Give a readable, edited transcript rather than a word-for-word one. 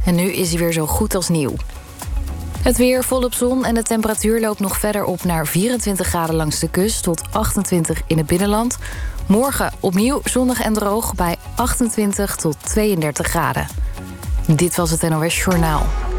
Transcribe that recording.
En nu is hij weer zo goed als nieuw. Het weer volop zon en de temperatuur loopt nog verder op naar 24 graden langs de kust tot 28 in het binnenland. Morgen opnieuw zonnig en droog bij 28 tot 32 graden. Dit was het NOS Journaal.